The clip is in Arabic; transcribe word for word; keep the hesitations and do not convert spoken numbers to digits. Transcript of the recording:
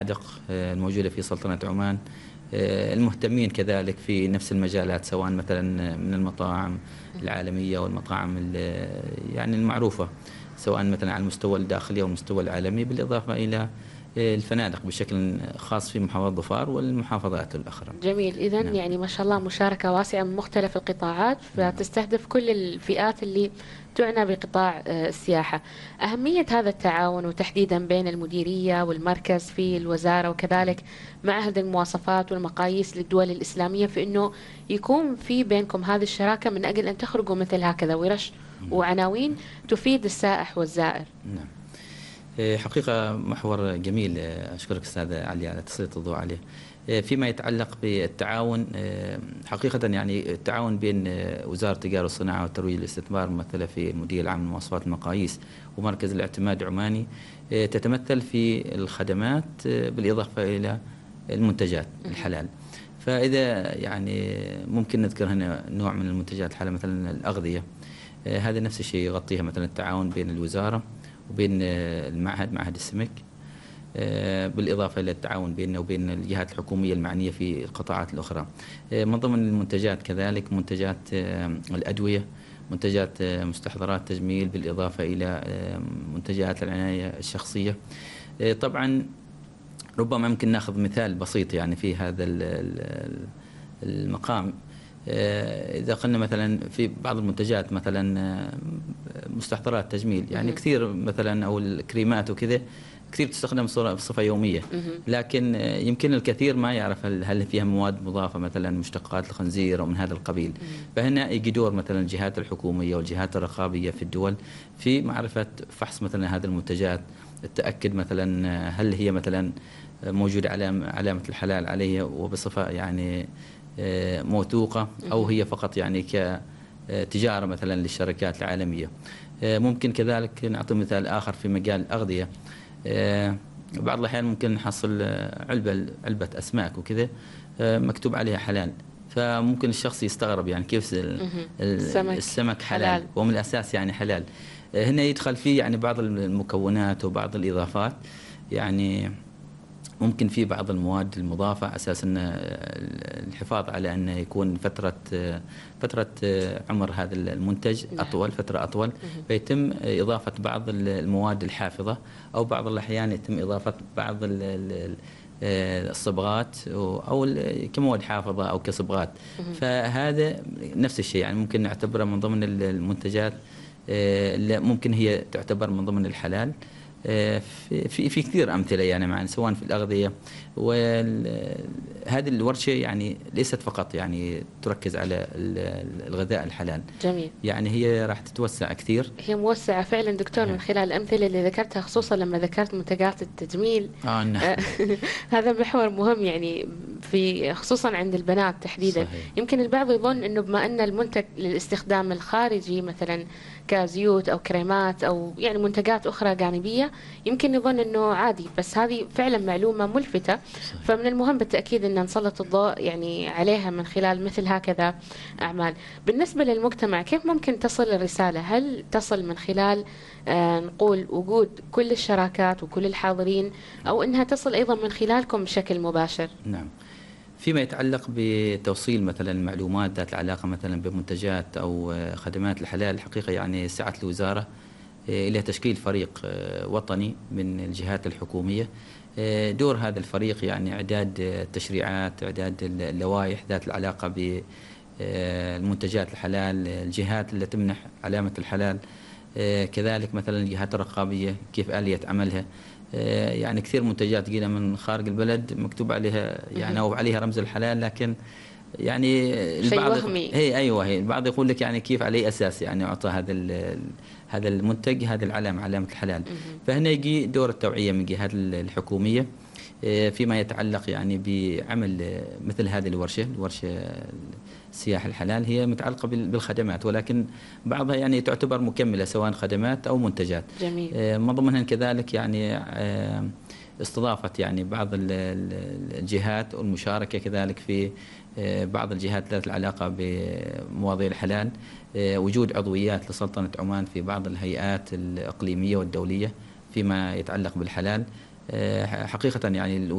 الفنادق الموجودة في سلطنة عمان، المهتمين كذلك في نفس المجالات، سواء مثلا من المطاعم العالمية والمطاعم يعني المعروفة، سواء مثلا على المستوى الداخلي أو المستوى العالمي، بالإضافة إلى الفنادق بشكل خاص في محافظة ظفار والمحافظات الأخرى. جميل. إذا نعم. يعني ما شاء الله مشاركة واسعة من مختلف القطاعات، نعم. فتستهدف كل الفئات اللي تعنى بقطاع السياحة. أهمية هذا التعاون وتحديدا بين المديرية والمركز في الوزارة وكذلك معهد المواصفات والمقاييس للدول الإسلامية، في أنه يكون في بينكم هذه الشراكة من أجل أن تخرجوا مثل هكذا ورش وعناوين تفيد السائح والزائر. نعم. حقيقة محور جميل، أشكرك أستاذ علي على تسليط الضوء عليه. فيما يتعلق بالتعاون، حقيقة يعني التعاون بين وزارة التجارة والصناعة والترويج والاستثمار ممثلة في المدير العام لمواصفات المقاييس ومركز الاعتماد عماني، تتمثل في الخدمات بالإضافة إلى المنتجات الحلال. فإذا يعني ممكن نذكر هنا نوع من المنتجات الحلال، مثلا الأغذية، هذا نفس الشيء يغطيها مثلا التعاون بين الوزارة وبين المعهد معهد السمك، بالإضافة إلى التعاون بيننا وبين الجهات الحكومية المعنية في القطاعات الأخرى. من ضمن المنتجات كذلك منتجات الأدوية، منتجات مستحضرات تجميل، بالإضافة إلى منتجات العناية الشخصية. طبعا ربما ممكن ناخذ مثال بسيط يعني في هذا المقام. إذا قلنا مثلا في بعض المنتجات مثلا مستحضرات تجميل، يعني كثير مثلا أو الكريمات وكذا كثير تستخدم بصفة يومية، لكن يمكن الكثير ما يعرف هل فيها مواد مضافة مثلا مشتقات الخنزير أو من هذا القبيل. فهنا يجي دور مثلا الجهات الحكومية والجهات الرقابية في الدول في معرفة فحص مثلا هذه المنتجات، التأكد مثلا هل هي مثلا موجودة علامة علامة الحلال عليها وبصفة يعني موثوقة، أو هي فقط يعني كتجارة مثلا للشركات العالمية. ممكن كذلك نعطي مثال آخر في مجال الأغذية. بعض الأحيان ممكن نحصل علبة علبة أسماك وكذا مكتوب عليها حلال، فممكن الشخص يستغرب يعني كيف السمك, السمك حلال, حلال ومن الأساس يعني حلال. هنا يدخل فيه يعني بعض المكونات وبعض الإضافات، يعني ممكن في بعض المواد المضافة أساس أن الحفاظ على أن يكون فترة فترة عمر هذا المنتج أطول، فترة أطول، فيتم إضافة بعض المواد الحافظة، أو بعض الأحيان يتم إضافة بعض الصبغات أو كمواد حافظة أو كصبغات. فهذا نفس الشيء يعني ممكن نعتبره من ضمن المنتجات، ممكن هي تعتبر من ضمن الحلال. في في كثير أمثلة يعني معنا سواء في الأغذية. وهذه الورشة يعني ليست فقط يعني تركز على الغذاء الحلال. جميل. يعني هي راح تتوسع كثير. هي موسعة فعلا دكتور من خلال الأمثلة اللي ذكرتها، خصوصا لما ذكرت منتجات التجميل. آه نعم. هذا محور مهم يعني في خصوصا عند البنات تحديدا. صحيح. يمكن البعض يظن انه بما ان المنتج للاستخدام الخارجي مثلا كزيوت او كريمات او يعني منتجات اخرى جانبيه، يمكن يظن انه عادي، بس هذه فعلا معلومه ملفته. صحيح. فمن المهم بالتاكيد ان نسلط الضوء يعني عليها من خلال مثل هكذا اعمال. بالنسبه للمجتمع كيف ممكن تصل الرساله؟ هل تصل من خلال آه نقول وجود كل الشراكات وكل الحاضرين، او انها تصل ايضا من خلالكم بشكل مباشر؟ نعم. فيما يتعلق بتوصيل مثلا المعلومات ذات العلاقة مثلا بمنتجات أو خدمات الحلال، الحقيقة يعني سعت الوزارة إلى تشكيل فريق وطني من الجهات الحكومية. دور هذا الفريق يعني إعداد التشريعات، إعداد اللوائح ذات العلاقة بالمنتجات الحلال، الجهات اللي تمنح علامة الحلال، كذلك مثلا الجهات الرقابية كيف آلية عملها. يعني كثير منتجات تجينا من خارج البلد مكتوب عليها يعني أو عليها رمز الحلال، لكن يعني البعض هي أيوة هي البعض يقول لك يعني كيف على أي أساس يعني أعطى هذا هذا المنتج هذا العلامة علامة الحلال. فهنا يجي دور التوعية من الجهات الحكومية فيما يتعلق يعني بعمل مثل هذه الورشة، الورشة السياحة الحلال هي متعلقة بالخدمات، ولكن بعضها يعني تعتبر مكملة سواء خدمات أو منتجات. جميل. من ضمنها كذلك يعني استضافت يعني بعض الجهات والمشاركة كذلك في بعض الجهات ذات العلاقة بمواضيع الحلال، وجود عضويات لسلطنة عمان في بعض الهيئات الإقليمية والدولية فيما يتعلق بالحلال. حقيقة يعني